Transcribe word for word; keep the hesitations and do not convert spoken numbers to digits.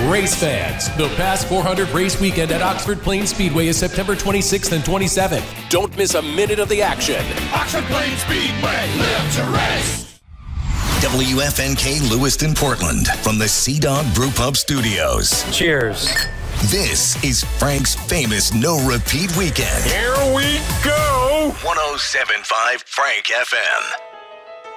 Race fans, the Past four hundred race weekend at Oxford Plains Speedway is September twenty-sixth and twenty-seventh. Don't miss a minute of the action. Oxford Plains Speedway, live to race. W F N K Lewiston, Portland, from the Sea Dog Brew Pub Studios. Cheers. This is Frank's famous No Repeat Weekend. Here we go. one oh seven point five Frank F M.